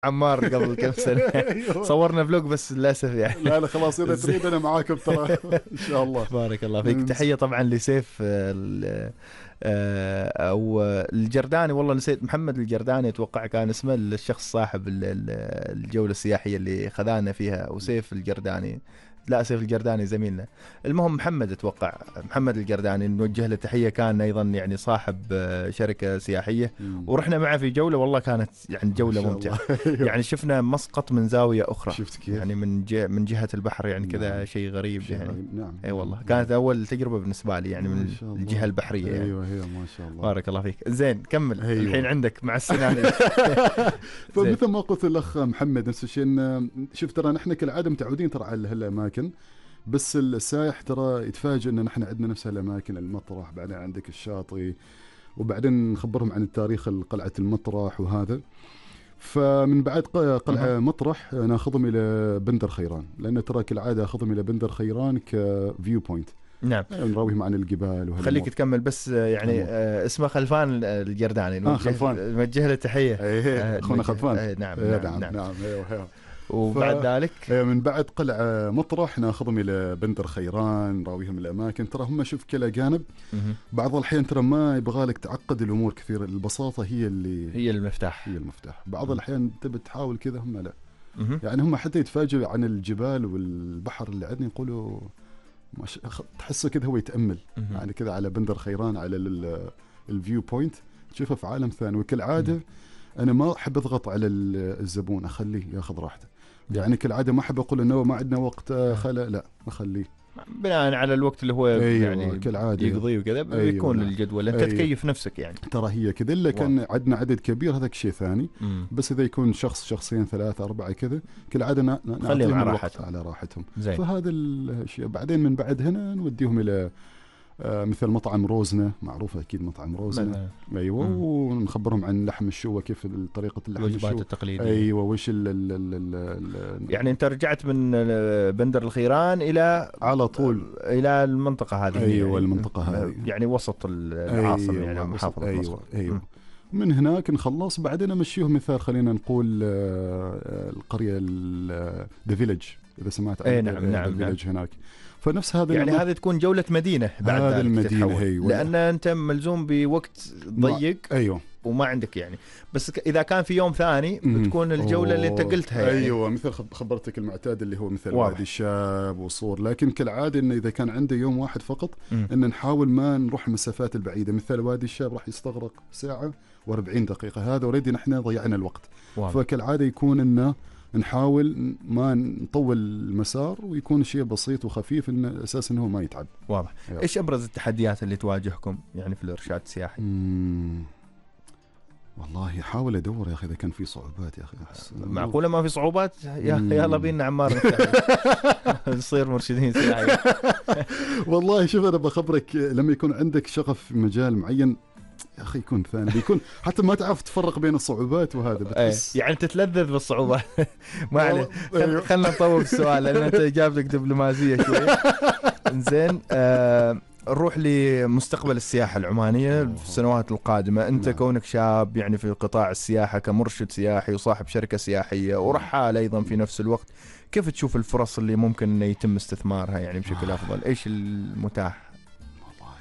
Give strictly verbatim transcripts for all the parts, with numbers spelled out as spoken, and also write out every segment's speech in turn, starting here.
عمار قبل كم سنة صورنا فلوج بس للأسف يعني. لا لا خلاص إذا تريد أنا معاكم ترى إن شاء الله. بارك الله فيك. تحية طبعا لسيف ال- آه، أو الجرداني، والله نسيت، محمد الجرداني أتوقع كان اسمه، الشخص صاحب ال- ال- الجولة السياحية اللي خذانا فيها، وسيف الجرداني، لا سيف الجرداني زميلنا. المهم محمد، اتوقع محمد الجرداني نوجه له تحيه، كان ايضا يعني صاحب آه، شركه سياحيه، مم. ورحنا معه في جوله، والله كانت يعني ما جوله شاء ممتعه. الله. يعني شفنا مسقط من زاويه اخرى، شفت كيف؟ يعني من جه من جهه البحر، يعني كذا نعم. شيء غريب شيء يعني. غريب. نعم. اي والله نعم. كانت اول تجربه بالنسبه لي يعني ما من شاء الله. الجهه البحريه يعني. ايوه هي ما شاء الله. بارك الله فيك. زين كمل. أيوة. الحين عندك مع السنان. فمثل ما قلت الاخ محمد نفس الشيء، إن شوف ترى نحن كالعاده متعودين ترى على هالاماكن، بس السائح ترى يتفاجئ ان نحن عندنا نفس هالاماكن، المطرح، بعدين عندك الشاطئ، وبعدين نخبرهم عن التاريخ قلعه المطرح وهذا. فمن بعد قلعه مطرح ناخذهم الى بندر خيران، لان ترى كالعاده اخذهم الى بندر خيران كفيو بوينت. نعم. نراويهم عن الجبال وهالامور. خليك تكمل بس يعني آه اسمه خلفان الجرداني، آه خلفان، نوجه له تحيه. ايه اخونا خلفان. آه نعم ايه نعم, نعم, نعم. نعم ايوه ايوه. وبعد ف... ذلك من بعد قلعه مطرح ناخذهم الى بندر خيران، نراويهم الاماكن. ترى هم شوف كلا جانب، بعض الأحيان ترى ما يبغى لك تعقد الامور كثير، البساطه هي اللي هي المفتاخ، هي المفتاح. بعض الأحيان تبي تحاول كذا، هم لا. يعني هم حتى يتفاجئوا عن الجبال والبحر اللي عندنا، يقولوا مش... تحسه كذا هو يتامل يعني كذا على بندر خيران، على الفيو بوينت، تشوفه في عالم ثاني. وكالعاده انا ما احب اضغط على الزبون، اخليه ياخذ راحته. يعني كالعاده ما احب اقول انه ما عندنا وقت خلا، لا اخليه بناء على الوقت اللي هو أيوة يعني كالعاده يقضيه وكذا، بيكون أيوة الجدول انت أيوة تكيف نفسك يعني. ترى هي كذا، الا كان عندنا عدد كبير هذاك شيء ثاني. مم. بس اذا يكون شخص شخصين ثلاثه اربعه كذا، كالعاده نعطيهم على راحتهم على راحتهم. زين. فهذا الشيء. بعدين من بعد هنا نوديهم الى آه مثل مطعم روزنا، معروف اكيد مطعم روزنا. ايوه. مم. ونخبرهم عن لحم الشوه، كيف طريقه اللحم الوجبات التقليديه. ايوه وش ال ال ال ال يعني انت رجعت من بندر الخيران الى على طول الى المنطقه هذه. ايوه يعني المنطقه هذه يعني وسط العاصمه. أيوة يعني محافظه ايوه مصر. ايوه. مم. من هناك نخلص، بعدين نمشيهم مثال، خلينا نقول القريه ذا فيلج، اذا سمعت عن نعم نعم الفيلج هناك. فنفس هذا يعني هذه تكون جولة مدينة بعد هذا المدينة هي، لأن أنت ملزوم بوقت ضيق. أيوه. وما عندك يعني، بس إذا كان في يوم ثاني بتكون الجولة اللي أنت قلتها يعني. أيوه مثل خبرتك المعتاد اللي هو مثل وادي الشاب وصور. لكن كالعادة إنه إذا كان عنده يوم واحد فقط، إن نحاول ما نروح المسافات البعيدة. مثل وادي الشاب راح يستغرق ساعة وأربعين دقيقة، هذا وريدي نحن ضيعنا الوقت. واو. فكالعادة يكون إنه نحاول ما نطول المسار، ويكون شيء بسيط وخفيف، إن أساس إنه ما يتعب. واضح. يعني. إيش أبرز التحديات اللي تواجهكم يعني في الإرشاد السياحي؟ مم. والله حاول ادور يا اخي اذا كان في صعوبات يا اخي. معقوله ما في صعوبات؟ يا يلا بينا عمار نصير مرشدين سياحيين. والله شوف انا بخبرك، لما يكون عندك شغف في مجال معين يا اخي يكون ثاني، بيكون حتى ما تعرف تفرق بين الصعوبات وهذا بتحس يعني تتلذذ بالصعوبات. ما عليه، خلينا نطول السؤال لان انت اجابتك دبلوماسيه شوي. زين. آه نروح لمستقبل السياحة العمانية في السنوات القادمة. أنت نعم. كونك شاب يعني في قطاع السياحة كمرشد سياحي وصاحب شركة سياحية ورحال أيضا في نفس الوقت، كيف تشوف الفرص اللي ممكن يتم استثمارها يعني بشكل أفضل؟ إيش المتاح؟ والله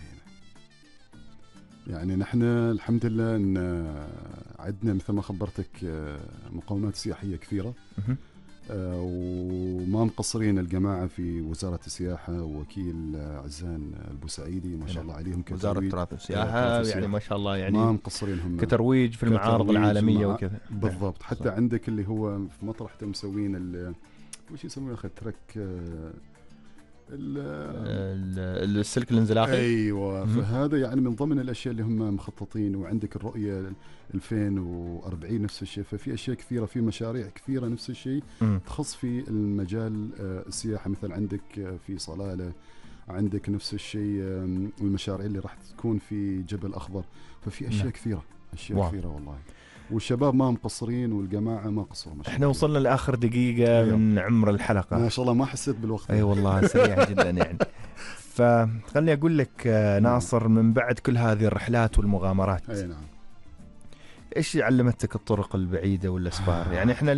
يعني نحن الحمد لله أن عندنا مثل ما خبرتك مقومات سياحية كثيرة. آه وما مقصرين الجماعة في وزارة السياحة ووكيل عزان البوسعيدي ما شاء الله عليهم. وزارة التراث والسياحة يعني ما شاء الله يعني ما مقصرين هم كترويج في المعارض العالمية مع... وكذا. بالضبط. حتى صح. عندك اللي هو في مطرح تم مسوين وش يسمونه أخي ترك آه السلك الانزلاقي. ايوه. فهذا يعني من ضمن الاشياء اللي هم مخططين. وعندك الرؤيه ألفين وأربعين نفس الشيء. ففي اشياء كثيره، في مشاريع كثيره نفس الشيء تخص في المجال السياحه. مثلا عندك في صلاله، عندك نفس الشيء المشاريع اللي راح تكون في جبل اخضر. ففي اشياء نعم. كثيره اشياء واو. كثيره والله. والشباب ما مقصرين والجماعة ما قصروا. احنا وصلنا لآخر دقيقة أيوه. من عمر الحلقة ما شاء الله ما حسيت بالوقت. اي أيوة والله سريع جدا يعني. فخلني أقول لك ناصر، من بعد كل هذه الرحلات والمغامرات أي نعم. ايش علمتك الطرق البعيده والاسفار؟ يعني احنا